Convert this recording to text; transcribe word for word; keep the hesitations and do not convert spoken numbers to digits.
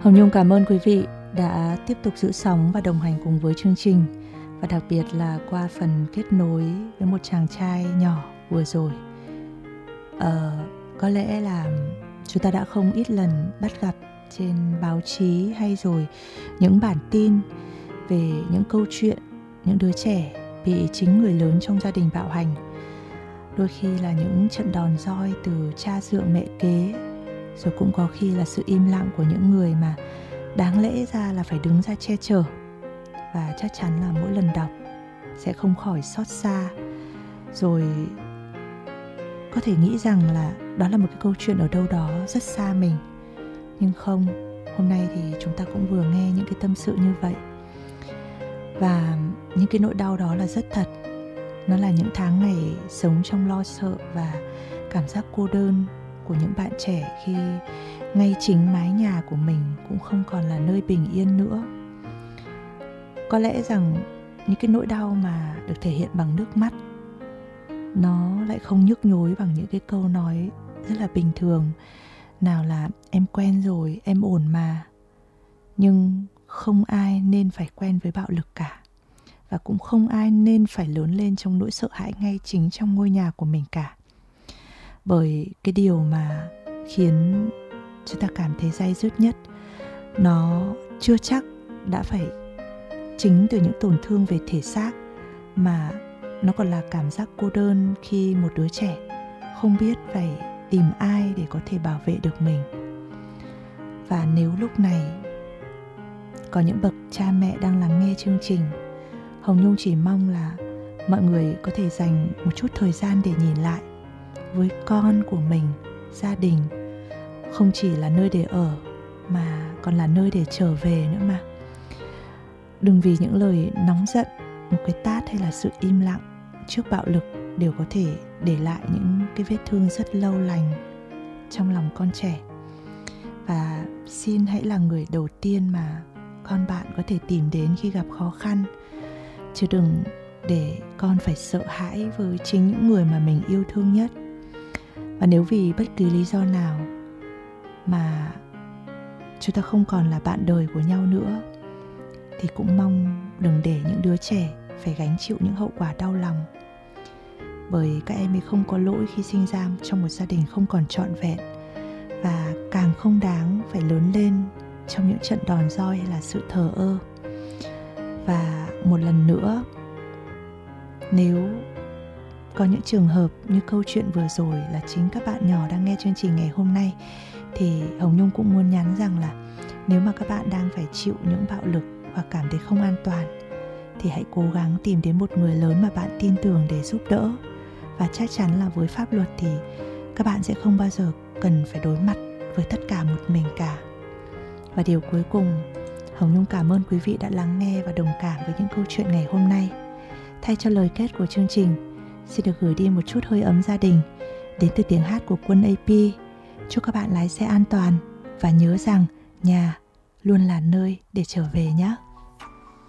Hồng Nhung cảm ơn quý vị đã tiếp tục giữ sóng và đồng hành cùng với chương trình, và đặc biệt là qua phần kết nối với một chàng trai nhỏ vừa rồi. Ờ, có lẽ là chúng ta đã không ít lần bắt gặp trên báo chí hay rồi những bản tin về những câu chuyện những đứa trẻ bị chính người lớn trong gia đình bạo hành. Đôi khi là những trận đòn roi từ cha dượng mẹ kế, rồi cũng có khi là sự im lặng của những người mà đáng lẽ ra là phải đứng ra che chở. Và chắc chắn là mỗi lần đọc sẽ không khỏi xót xa, rồi có thể nghĩ rằng là đó là một cái câu chuyện ở đâu đó rất xa mình. Nhưng không, hôm nay thì chúng ta cũng vừa nghe những cái tâm sự như vậy. Và những cái nỗi đau đó là rất thật. Nó là những tháng ngày sống trong lo sợ và cảm giác cô đơn của những bạn trẻ khi ngay chính mái nhà của mình cũng không còn là nơi bình yên nữa. Có lẽ rằng những cái nỗi đau mà được thể hiện bằng nước mắt, nó lại không nhức nhối bằng những cái câu nói rất là bình thường. Nào là em quen rồi, em ổn mà. Nhưng không ai nên phải quen với bạo lực cả. Và cũng không ai nên phải lớn lên trong nỗi sợ hãi ngay chính trong ngôi nhà của mình cả. Bởi cái điều mà khiến chúng ta cảm thấy day dứt nhất, nó chưa chắc đã phải chính từ những tổn thương về thể xác, mà nó còn là cảm giác cô đơn khi một đứa trẻ không biết phải tìm ai để có thể bảo vệ được mình. Và nếu lúc này có những bậc cha mẹ đang lắng nghe chương trình, Hồng Nhung chỉ mong là mọi người có thể dành một chút thời gian để nhìn lại với con của mình. Gia đình không chỉ là nơi để ở mà còn là nơi để trở về nữa mà. Đừng vì những lời nóng giận, một cái tát hay là sự im lặng trước bạo lực đều có thể để lại những cái vết thương rất lâu lành trong lòng con trẻ. Và xin hãy là người đầu tiên mà con bạn có thể tìm đến khi gặp khó khăn, chứ đừng để con phải sợ hãi với chính những người mà mình yêu thương nhất. Và nếu vì bất cứ lý do nào mà chúng ta không còn là bạn đời của nhau nữa, thì cũng mong đừng để những đứa trẻ phải gánh chịu những hậu quả đau lòng. Bởi các em ấy không có lỗi khi sinh ra trong một gia đình không còn trọn vẹn, và càng không đáng phải lớn lên trong những trận đòn roi hay là sự thờ ơ. Và một lần nữa, nếu có những trường hợp như câu chuyện vừa rồi là chính các bạn nhỏ đang nghe chương trình ngày hôm nay, thì Hồng Nhung cũng muốn nhắn rằng là nếu mà các bạn đang phải chịu những bạo lực và cảm thấy không an toàn, thì hãy cố gắng tìm đến một người lớn mà bạn tin tưởng để giúp đỡ. Và chắc chắn là với pháp luật thì các bạn sẽ không bao giờ cần phải đối mặt với tất cả một mình cả. Và điều cuối cùng, Hồng Nhung cảm ơn quý vị đã lắng nghe và đồng cảm với những câu chuyện ngày hôm nay. Thay cho lời kết của chương trình, xin được gửi đi một chút hơi ấm gia đình đến từ tiếng hát của Quân a pê. Chúc các bạn lái xe an toàn và nhớ rằng nhà luôn là nơi để trở về nhé.